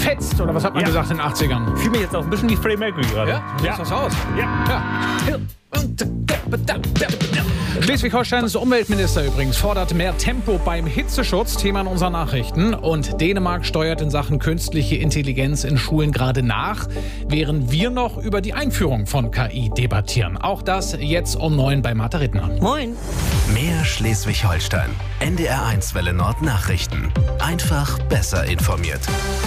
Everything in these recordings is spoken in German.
fetzt, oder was hat man gesagt in den 80ern? Ich fühle mich jetzt auch ein bisschen wie Freddie Mercury gerade. Ja? Ist das aus? Ja. Schleswig-Holsteins Umweltminister übrigens fordert mehr Tempo beim Hitzeschutz, Thema in unseren Nachrichten. Und Dänemark steuert in Sachen künstliche Intelligenz in Schulen gerade nach, während wir noch über die Einführung von KI debattieren. Auch das jetzt um 9 bei Martha Rittner. Moin. Mehr Schleswig-Holstein. NDR1 Welle Nord Nachrichten. Einfach besser informiert.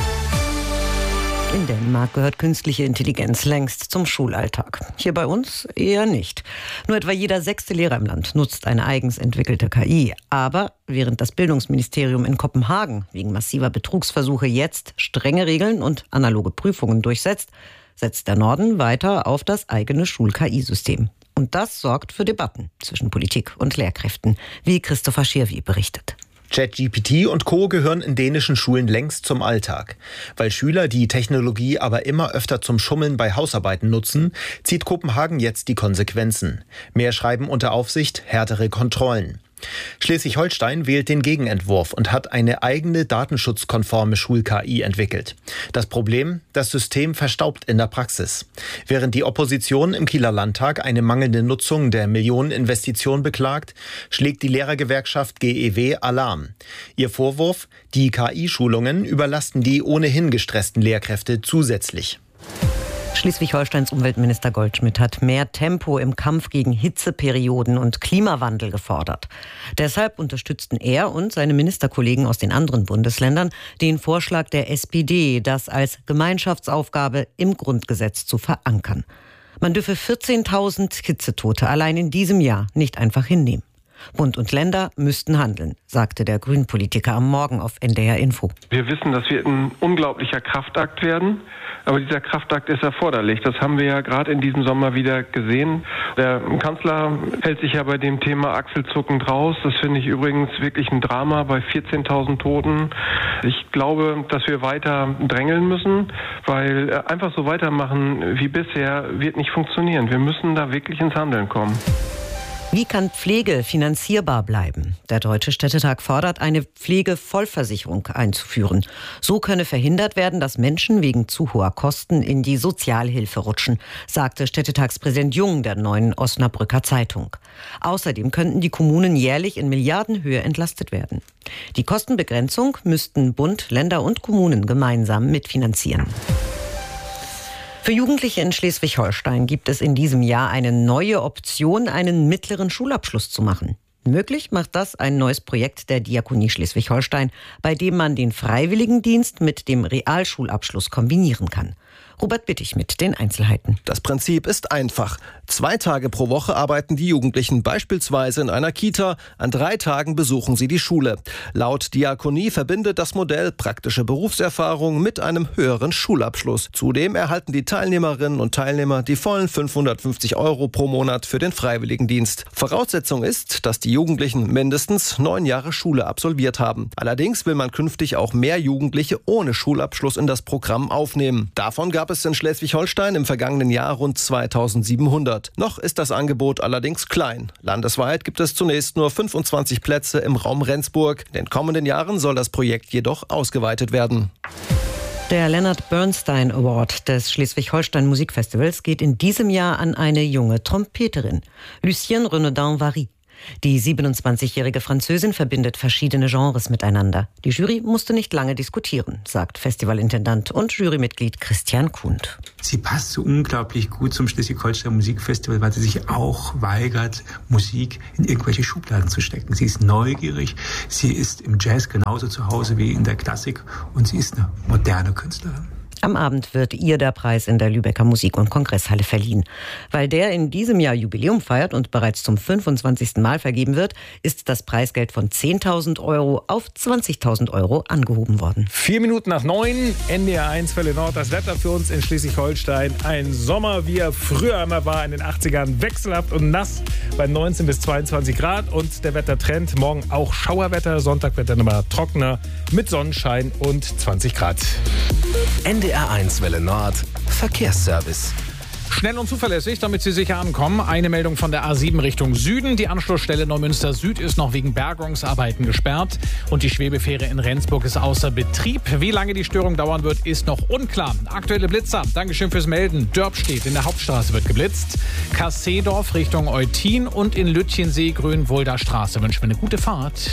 In Dänemark gehört künstliche Intelligenz längst zum Schulalltag. Hier bei uns eher nicht. Nur etwa jeder 6. Lehrer im Land nutzt eine eigens entwickelte KI. Aber während das Bildungsministerium in Kopenhagen wegen massiver Betrugsversuche jetzt strenge Regeln und analoge Prüfungen durchsetzt, setzt der Norden weiter auf das eigene Schul-KI-System. Und das sorgt für Debatten zwischen Politik und Lehrkräften, wie Christopher Schirvi berichtet. ChatGPT und Co. gehören in dänischen Schulen längst zum Alltag. Weil Schüler die Technologie aber immer öfter zum Schummeln bei Hausarbeiten nutzen, zieht Kopenhagen jetzt die Konsequenzen. Mehr Schreiben unter Aufsicht, härtere Kontrollen. Schleswig-Holstein wählt den Gegenentwurf und hat eine eigene datenschutzkonforme Schul-KI entwickelt. Das Problem? Das System verstaubt in der Praxis. Während die Opposition im Kieler Landtag eine mangelnde Nutzung der Millioneninvestition beklagt, schlägt die Lehrergewerkschaft GEW Alarm. Ihr Vorwurf? Die KI-Schulungen überlasten die ohnehin gestressten Lehrkräfte zusätzlich. Schleswig-Holsteins Umweltminister Goldschmidt hat mehr Tempo im Kampf gegen Hitzeperioden und Klimawandel gefordert. Deshalb unterstützten er und seine Ministerkollegen aus den anderen Bundesländern den Vorschlag der SPD, das als Gemeinschaftsaufgabe im Grundgesetz zu verankern. Man dürfe 14.000 Hitzetote allein in diesem Jahr nicht einfach hinnehmen. Bund und Länder müssten handeln, sagte der Grünpolitiker am Morgen auf NDR Info. Wir wissen, das wird ein unglaublicher Kraftakt werden, aber dieser Kraftakt ist erforderlich. Das haben wir ja gerade in diesem Sommer wieder gesehen. Der Kanzler hält sich ja bei dem Thema achselzuckend raus. Das finde ich übrigens wirklich ein Drama bei 14.000 Toten. Ich glaube, dass wir weiter drängeln müssen, weil einfach so weitermachen wie bisher wird nicht funktionieren. Wir müssen da wirklich ins Handeln kommen. Wie kann Pflege finanzierbar bleiben? Der Deutsche Städtetag fordert, eine Pflegevollversicherung einzuführen. So könne verhindert werden, dass Menschen wegen zu hoher Kosten in die Sozialhilfe rutschen, sagte Städtetagspräsident Jung der Neuen Osnabrücker Zeitung. Außerdem könnten die Kommunen jährlich in Milliardenhöhe entlastet werden. Die Kostenbegrenzung müssten Bund, Länder und Kommunen gemeinsam mitfinanzieren. Für Jugendliche in Schleswig-Holstein gibt es in diesem Jahr eine neue Option, einen mittleren Schulabschluss zu machen. Möglich macht das ein neues Projekt der Diakonie Schleswig-Holstein, bei dem man den Freiwilligendienst mit dem Realschulabschluss kombinieren kann. Robert Bittig mit den Einzelheiten. Das Prinzip ist einfach. 2 Tage pro Woche arbeiten die Jugendlichen beispielsweise in einer Kita. An 3 Tagen besuchen sie die Schule. Laut Diakonie verbindet das Modell praktische Berufserfahrung mit einem höheren Schulabschluss. Zudem erhalten die Teilnehmerinnen und Teilnehmer die vollen 550 € pro Monat für den Freiwilligendienst. Voraussetzung ist, dass die Jugendlichen mindestens 9 Jahre Schule absolviert haben. Allerdings will man künftig auch mehr Jugendliche ohne Schulabschluss in das Programm aufnehmen. Davon gab es in Schleswig-Holstein im vergangenen Jahr rund 2700. Noch ist das Angebot allerdings klein. Landesweit gibt es zunächst nur 25 Plätze im Raum Rendsburg. In den kommenden Jahren soll das Projekt jedoch ausgeweitet werden. Der Leonard Bernstein Award des Schleswig-Holstein Musikfestivals geht in diesem Jahr an eine junge Trompeterin, Lucienne Renaudin-Vary. Die 27-jährige Französin verbindet verschiedene Genres miteinander. Die Jury musste nicht lange diskutieren, sagt Festivalintendant und Jurymitglied Christian Kuhnt. Sie passt so unglaublich gut zum Schleswig-Holstein Musikfestival, weil sie sich auch weigert, Musik in irgendwelche Schubladen zu stecken. Sie ist neugierig, sie ist im Jazz genauso zu Hause wie in der Klassik und sie ist eine moderne Künstlerin. Am Abend wird ihr der Preis in der Lübecker Musik- und Kongresshalle verliehen. Weil der in diesem Jahr Jubiläum feiert und bereits zum 25. Mal vergeben wird, ist das Preisgeld von 10.000 € auf 20.000 € angehoben worden. 4 Minuten nach 9, NDR1 Welle Nord. Das Wetter für uns in Schleswig-Holstein. Ein Sommer, wie er früher einmal war, in den 80ern. Wechselhaft und nass bei 19 bis 22 Grad. Und der Wettertrend, morgen auch Schauerwetter. Sonntag wird dann aber trockener mit Sonnenschein und 20 Grad. NDR1 Welle Nord Verkehrsservice. Schnell und zuverlässig, damit Sie sicher ankommen. Eine Meldung von der A7 Richtung Süden. Die Anschlussstelle Neumünster Süd ist noch wegen Bergungsarbeiten gesperrt. Und die Schwebefähre in Rendsburg ist außer Betrieb. Wie lange die Störung dauern wird, ist noch unklar. Aktuelle Blitzer. Dankeschön fürs Melden. Dörpstedt in der Hauptstraße wird geblitzt. Kasseedorf Richtung Eutin und in Lütchensee Grünwolder Straße. Wünschen wir eine gute Fahrt.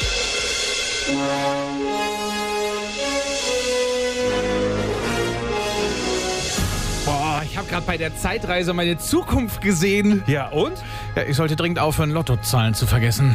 Ich habe gerade bei der Zeitreise meine Zukunft gesehen. Ja, und? Ja, ich sollte dringend aufhören, Lottozahlen zu vergessen.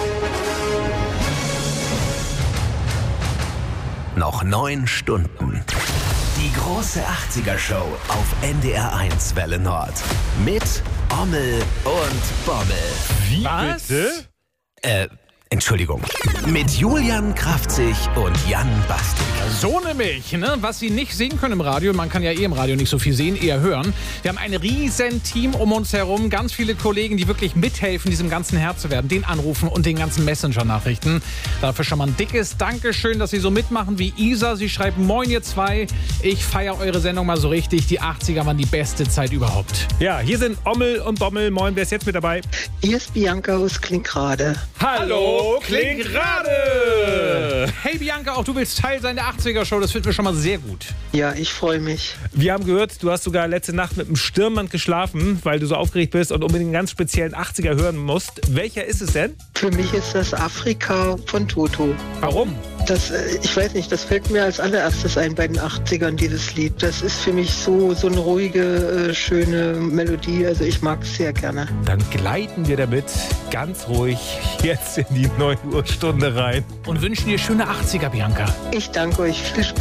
Noch 9 Stunden. Die große 80er-Show auf NDR 1 Welle Nord. Mit Ommel und Bommel. Wie Was? bitte? Entschuldigung. Mit Julian Kraftzig und Jan Bastik. So nämlich, ne? Was Sie nicht sehen können im Radio, man kann ja im Radio nicht so viel sehen, eher hören. Wir haben ein riesen Team um uns herum, ganz viele Kollegen, die wirklich mithelfen, diesem ganzen Herr zu werden, den Anrufen und den ganzen Messenger-Nachrichten. Dafür schon mal ein dickes Dankeschön, dass Sie so mitmachen wie Isa. Sie schreibt, moin ihr zwei, ich feiere eure Sendung mal so richtig. Die 80er waren die beste Zeit überhaupt. Ja, hier sind Ommel und Bommel. Moin, wer ist jetzt mit dabei? Hier ist Bianca aus Klinkrade. Hallo, Klinkrade! Hey Bianca, auch du willst Teil sein der 80er-Show, das finden wir schon mal sehr gut. Ja, ich freue mich. Wir haben gehört, du hast sogar letzte Nacht mit einem Stirnband geschlafen, weil du so aufgeregt bist und unbedingt einen ganz speziellen 80er hören musst. Welcher ist es denn? Für mich ist das Afrika von Toto. Warum? Das, ich weiß nicht, das fällt mir als allererstes ein bei den 80ern, dieses Lied. Das ist für mich so eine ruhige, schöne Melodie. Also ich mag es sehr gerne. Dann gleiten wir damit ganz ruhig jetzt in die 9 Uhr Stunde rein. Und wünschen dir schöne 80er, Bianca. Ich danke euch. Viel Spaß.